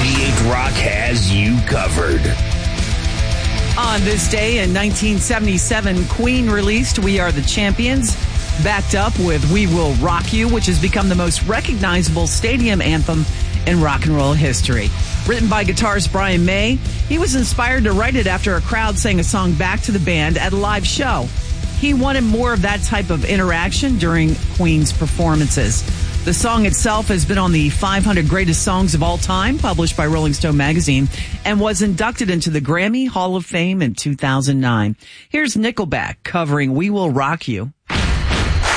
98 Rock has you covered. On this day in 1977, Queen released We Are the Champions, backed up with We Will Rock You, which has become the most recognizable stadium anthem in rock and roll history. Written by guitarist Brian May, he was inspired to write it after a crowd sang a song back to the band at a live show. He wanted more of that type of interaction during Queen's performances. The song itself has been on the 500 Greatest Songs of All Time, published by Rolling Stone magazine, and was inducted into the Grammy Hall of Fame in 2009. Here's Nickelback covering We Will Rock You.